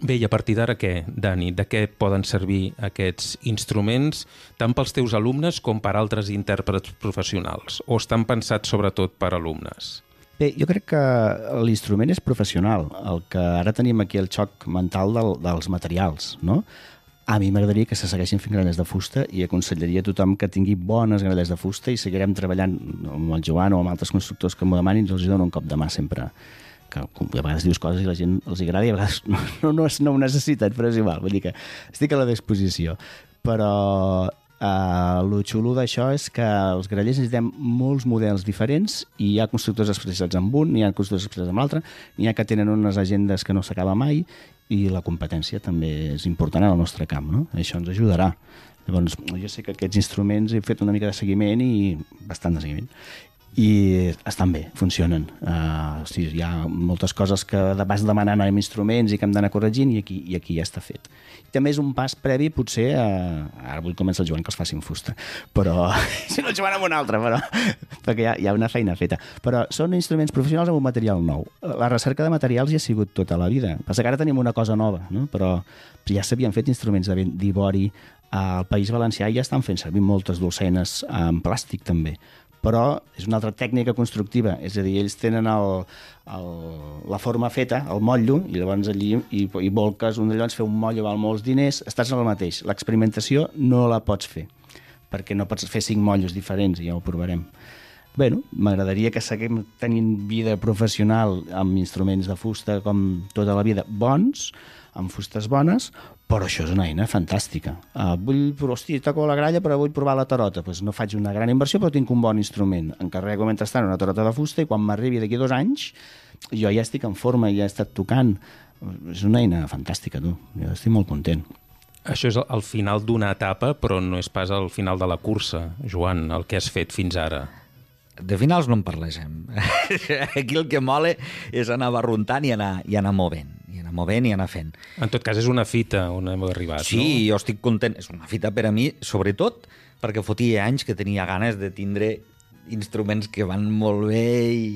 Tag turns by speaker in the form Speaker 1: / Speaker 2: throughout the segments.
Speaker 1: Bé, i a partir d'ara què, Dani? De què poden servir aquests instruments tant pels teus alumnes com per altres intèrprets professionals? O estan pensats sobretot per alumnes?
Speaker 2: Bé, jo crec que l'instrument és professional. El que ara tenim aquí el xoc mental dels materials, no? A mi m'agradaria que se segueixin fent gralles de fusta i aconsellaria a tothom que tingui bones gralles de fusta i seguirem treballant amb el Joan o amb altres constructors que m'ho demanin, els dono un cop de mà sempre. Que a vegades dius coses i la gent els agrada i a vegades no ho necessiten, però és igual, vull dir que estic a la disposició. Però el xulo d'això és que els grallers necessitem molts models diferents i hi ha constructors especialitzats en un, hi ha constructors especialitzats en l'altre, n'hi ha que tenen unes agendes que no s'acaba mai i la competència també és important en el nostre camp, no? Això ens ajudarà. Llavors, jo sé que aquests instruments he fet una mica de seguiment i bastant de seguiment i estan bé, funcionen. Sí, hi ha moltes coses que vas demanant amb instruments i que hem d'anar corregint i aquí ja està fet. I també és un pas previ, potser, ara vull començar el Joan que els faci en fusta, però si no el Joan amb un altre, però, perquè hi ha una feina feta. Però són instruments professionals amb un material nou. La recerca de materials ja ha sigut tota la vida. Passa que ara tenim una cosa nova, no? Però ja s'havien fet instruments d'ivori. Al País Valencià ja estan fent servir moltes dolcenes en plàstic també, però és una altra tècnica constructiva, és a dir, ells tenen la forma feta, el motllo, i llavors allí hi volques un d'allò, fer un motllo val molts diners, estàs en el mateix. L'experimentació no la pots fer, perquè no pots fer 5 motllos diferents, i ja ho provarem. Bé, m'agradaria que seguim tenint vida professional amb instruments de fusta com tota la vida bons, amb fustes bones, però això és una eina fantàstica. Toco la gralla però vull provar la tarota. Doncs no faig una gran inversió però tinc un bon instrument. Encarrego mentrestant una tarota de fusta i quan m'arribi d'aquí 2 anys jo ja estic en forma i ja he estat tocant. És una eina fantàstica, tu. Jo estic molt content.
Speaker 1: Això és el final d'una etapa, però no és pas el final de la cursa, Joan, el que has fet fins ara.
Speaker 3: De finals no en parléssim. Aquí el que mola és anar barruntant i anar movent. I anar fent.
Speaker 1: En tot cas, és una fita on hem arribat,
Speaker 3: sí, no? Sí, jo estic content. És una fita per a mi, sobretot perquè fotia anys que tenia ganes de tindre instruments que van molt bé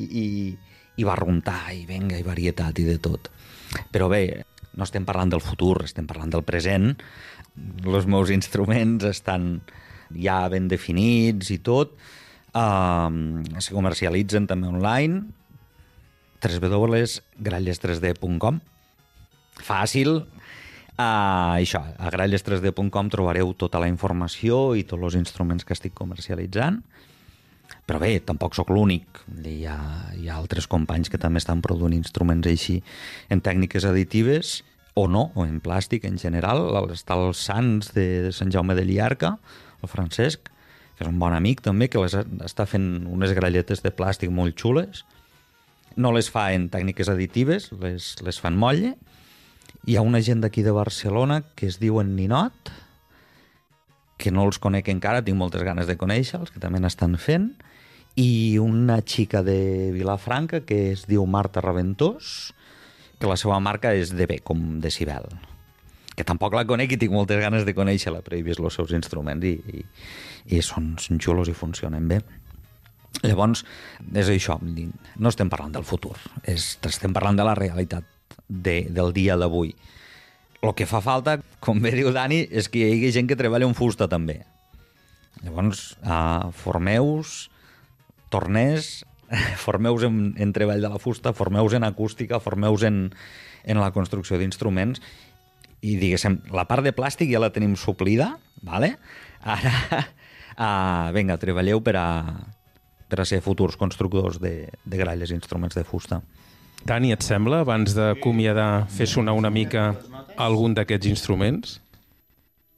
Speaker 3: i barruntar, i venga, i varietat, i de tot. Però bé, no estem parlant del futur, estem parlant del present. Els meus instruments estan ja ben definits i tot. Se comercialitzen també online, www.gralles3d.com. Fàcil. Això, a gralles3d.com trobareu tota la informació i tots els instruments que estic comercialitzant. Però bé, tampoc sóc l'únic. Hi ha altres companys que també estan produint instruments així en tècniques additives, o no, o en plàstic en general. Està el Sans de Sant Jaume de Llierca, el Francesc, que és un bon amic també, que està fent unes gralletes de plàstic molt xules. No les fa en tècniques additives, les fa en motlle. Hi ha una gent d'aquí de Barcelona que es diuen Ninot, que no els conec encara, tinc moltes ganes de conèixer-los, que també n'estan fent, i una xica de Vilafranca que es diu Marta Raventós, que la seva marca és DB, com Decibel, que tampoc la conec i tinc moltes ganes de conèixer-la, però he vist els seus instruments i són xulos i funcionen bé. Llavors, és això, no estem parlant del futur, estem parlant de la realitat del dia d'avui. El que fa falta, com bé diu Dani, és que hi hagi gent que treballa en fusta també. Llavors, formeu-vos, formeu-vos en treball de la fusta, formeu-vos en acústica, formeu-vos en la construcció d'instruments i, diguéssim, la part de plàstic ja la tenim suplida, ¿vale? Ara, vinga, treballeu per a ser futurs constructors de gralles i instruments de fusta.
Speaker 1: Dani, et sembla, abans d'acomiadar, fer sonar una mica algun d'aquests instruments?